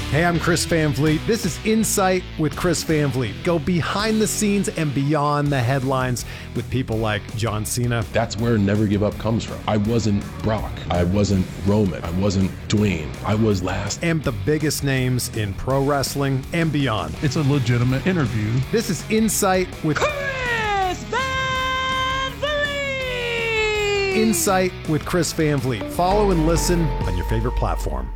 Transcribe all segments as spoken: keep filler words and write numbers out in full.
Hey, I'm Chris Van Vliet. This is Insight with Chris Van Vliet. Go behind the scenes and beyond the headlines with people like John Cena. That's where Never Give Up comes from. I wasn't Brock. I wasn't Roman. I wasn't Dwayne. I was last. And the biggest names in pro wrestling and beyond. It's a legitimate interview. This is Insight with Chris Van Vliet. Insight with Chris Van Vliet. Follow and listen on your favorite platform.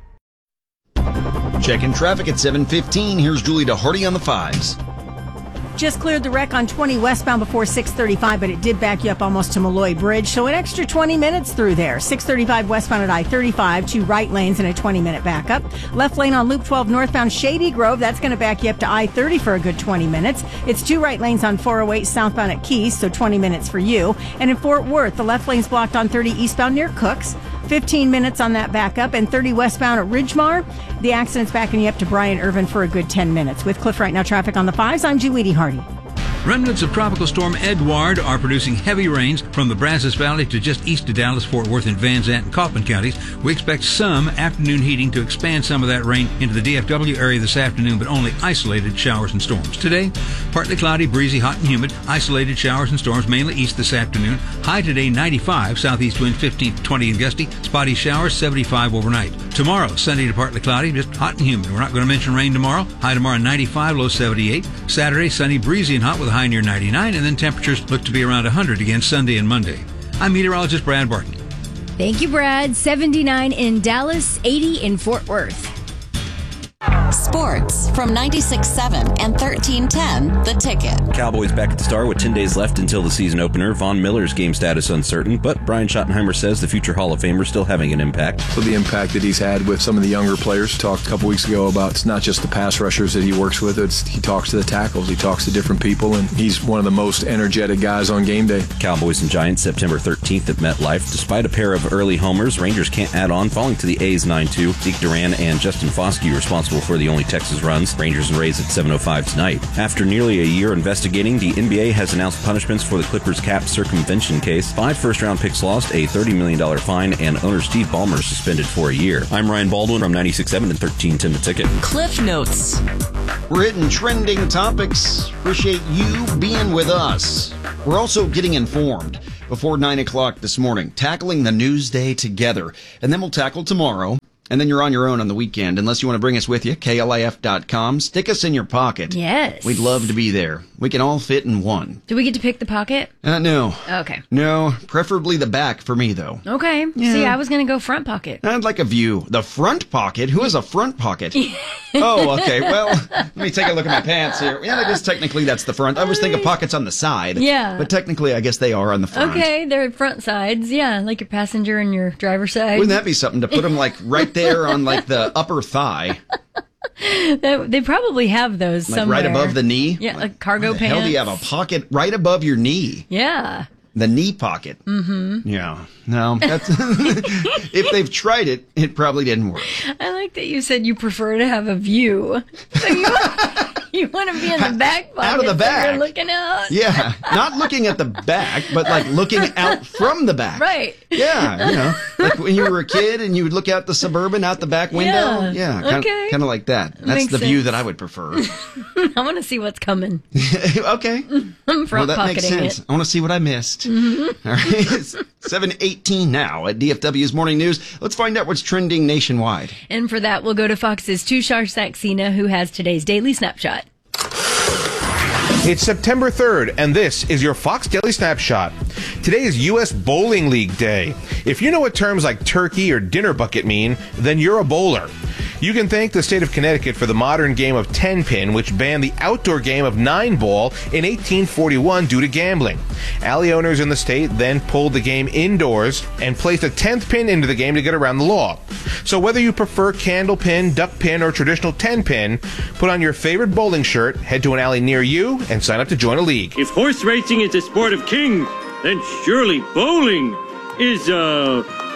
Checking traffic at seven fifteen. Here's Julie DeHardy on the fives. Just cleared the wreck on twenty westbound before six thirty-five, but it did back you up almost to Malloy Bridge. So an extra twenty minutes through there. six thirty-five westbound at I thirty-five, two right lanes and a twenty minute backup. Left lane on Loop twelve northbound Shady Grove. That's going to back you up to I thirty for a good twenty minutes. It's two right lanes on four oh eight southbound at Keys, so twenty minutes for you. And in Fort Worth, the left lane's blocked on thirty eastbound near Cooks. fifteen minutes on that backup, and thirty westbound at Ridgemar. The accident's backing you up to Brian Irvin for a good ten minutes. With Cliff Right Now traffic on the fives, I'm Julie DeHardy. Remnants of Tropical Storm Edward are producing heavy rains from the Brazos Valley to just east of Dallas, Fort Worth, and Van Zandt and Kaufman counties. We expect some afternoon heating to expand some of that rain into the D F W area this afternoon, but only isolated showers and storms. Today, partly cloudy, breezy, hot and humid. Isolated showers and storms mainly east this afternoon. High today, ninety-five. Southeast wind fifteen to twenty and gusty. Spotty showers, seventy-five overnight. Tomorrow, sunny to partly cloudy, just hot and humid. We're not going to mention rain tomorrow. High tomorrow, ninety-five, low seventy-eight. Saturday, sunny, breezy, and hot with a high near ninety-nine, and then temperatures look to be around one hundred again Sunday and Monday. I'm meteorologist Brad Barton. Thank you, Brad. seventy-nine in Dallas, eighty in Fort Worth. Sports from ninety-six point seven and thirteen ten, The Ticket. Cowboys back at the Star with ten days left until the season opener. Von Miller's game status uncertain, but Brian Schottenheimer says the future Hall of Famer is still having an impact. So the impact that he's had with some of the younger players. Talked a couple weeks ago about it's not just the pass rushers that he works with. It's he talks to the tackles. He talks to different people, and he's one of the most energetic guys on game day. Cowboys and Giants September thirteenth at MetLife. Despite a pair of early homers, Rangers can't add on, falling to the A's nine two. Zeke Duran and Justin Foskey responsible for the only Texas runs. Rangers and Rays at seven oh five tonight. After nearly a year investigating, the N B A has announced punishments for the Clippers cap circumvention case. Five first-round picks lost, a thirty million dollars fine, and owner Steve Ballmer suspended for a year. I'm Ryan Baldwin from ninety-six point seven and thirteen ten The Ticket. Cliff Notes. We're hitting trending topics. Appreciate you being with us. We're also getting informed before nine o'clock this morning, tackling the news day together. And then we'll tackle tomorrow. And then you're on your own on the weekend, unless you want to bring us with you, K L I F dot com. Stick us in your pocket. Yes. We'd love to be there. We can all fit in one. Do we get to pick the pocket? Uh, no. Okay. No, preferably the back for me, though. Okay. Yeah. See, I was going to go front pocket. I'd like a view. The front pocket? Who has a front pocket? Oh, okay. Well, let me take a look at my pants here. Yeah, I guess technically that's the front. I was thinking pockets on the side. Yeah. But technically, I guess they are on the front. Okay, they're front sides. Yeah, like your passenger and your driver's side. Wouldn't that be something to put them like right there on like the upper thigh? They, they probably have those like somewhere. right above the knee? Yeah, like, like cargo Why the pants. Hell, do you have a pocket right above your knee? Yeah. The knee pocket. Mm-hmm. Yeah. No. That's if they've tried it, it probably didn't work. I like that you said you prefer to have a view. So you, you want to be in the back pocket. Out of the back. So you're looking out. Yeah. Not looking at the back, but like looking out from the back. Right. Yeah. You know, like when you were a kid and you would look out the Suburban out the back window. Yeah. Yeah. Kind, okay. kind of like that. That's Makes the view sense. that I would prefer. I want to see what's coming. Okay. I'm front well, that makes pocketing sense. it. I want to see what I missed. Mm-hmm. All right. It's seven eighteen now at D F W's Morning News. Let's find out what's trending nationwide. And for that, we'll go to Fox's Tushar Saxena, who has today's Daily Snapshot. It's September third, and this is your Fox Daily Snapshot. Today is U S Bowling League Day. If you know what terms like turkey or dinner bucket mean, then you're a bowler. You can thank the state of Connecticut for the modern game of ten-pin, which banned the outdoor game of nine-ball in eighteen forty-one due to gambling. Alley owners in the state then pulled the game indoors and placed a tenth pin into the game to get around the law. So whether you prefer candle pin, duck pin, or traditional ten-pin, put on your favorite bowling shirt, head to an alley near you, and sign up to join a league. If horse racing is a sport of kings, then surely bowling is, uh,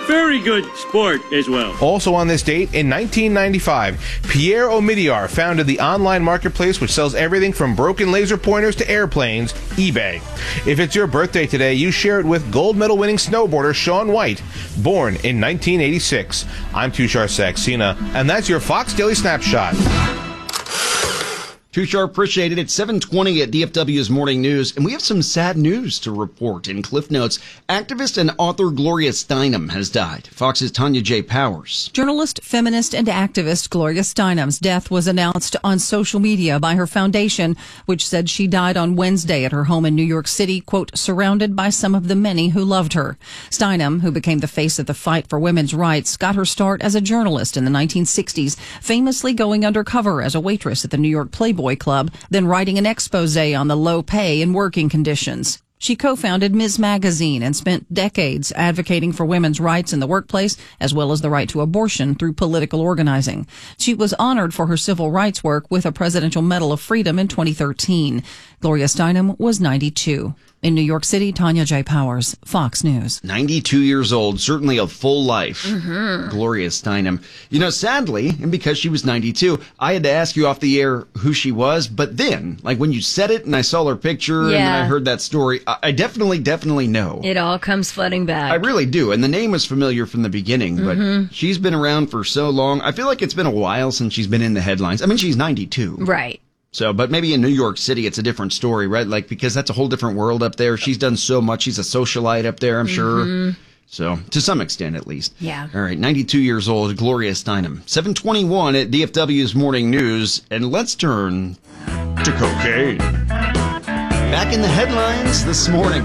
very good sport as well. Also on this date, in nineteen ninety-five, Pierre Omidyar founded the online marketplace which sells everything from broken laser pointers to airplanes, eBay. If it's your birthday today, you share it with gold medal winning snowboarder Shaun White, born in nineteen eighty-six. I'm Tushar Saxena, and that's your Fox Daily Snapshot. Tushar, appreciate it. It's seven twenty at D F W's Morning News, and we have some sad news to report. In Cliff Notes, activist and author Gloria Steinem has died. Fox's Tanya J. Powers. Journalist, feminist, and activist Gloria Steinem's death was announced on social media by her foundation, which said she died on Wednesday at her home in New York City, quote, surrounded by some of the many who loved her. Steinem, who became the face of the fight for women's rights, got her start as a journalist in the nineteen sixties, famously going undercover as a waitress at the New York Playboy Club, then writing an expose on the low pay and working conditions. She co-founded Miz Magazine and spent decades advocating for women's rights in the workplace, as well as the right to abortion through political organizing. She was honored for her civil rights work with a Presidential Medal of Freedom in twenty thirteen. Gloria Steinem was ninety-two. In New York City, Tanya J. Powers, Fox News. ninety-two years old, certainly a full life. Mm-hmm. Gloria Steinem. You know, sadly, and because she was ninety-two, I had to ask you off the air who she was. But then, like when you said it and I saw her picture Yeah. and then I heard that story, I, I definitely, definitely know. It all comes flooding back. I really do. And the name was familiar from the beginning, but Mhm. she's been around for so long. I feel like it's been a while since she's been in the headlines. I mean, she's ninety-two. Right. So, but maybe in New York City, it's a different story, right? Like, because that's a whole different world up there. She's done so much. She's a socialite up there, I'm sure. Mhm. So, to some extent, at least. Yeah. All right, ninety-two years old, Gloria Steinem. seven twenty-one at D F W's Morning News. And let's turn to cocaine. Back in the headlines this morning.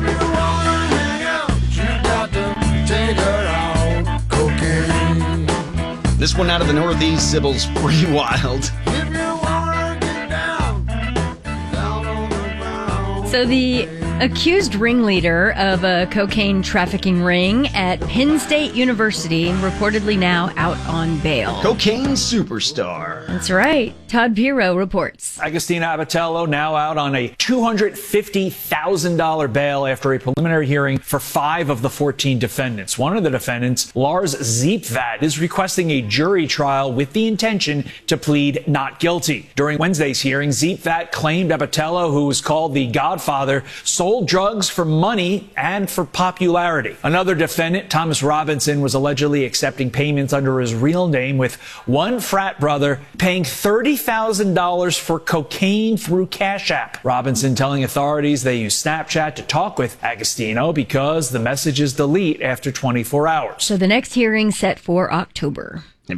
This one out of the Northeast, Sybil's pretty wild. So the accused ringleader of a cocaine trafficking ring at Penn State University reportedly now out on bail. Cocaine superstar. That's right. Todd Piro reports. Agostina Abatello now out on a two hundred fifty thousand dollars bail after a preliminary hearing for five of the fourteen defendants. One of the defendants, Lars Ziepvat, is requesting a jury trial with the intention to plead not guilty. During Wednesday's hearing, Ziepvat claimed Abatello, who was called the Godfather, sold drugs for money and for popularity. Another defendant, Thomas Robinson, was allegedly accepting payments under his real name, with one frat brother paying thirty thousand dollars for cocaine through Cash App. Robinson telling authorities they used Snapchat to talk with Agostino because the messages delete after twenty-four hours. So the next hearing set for October.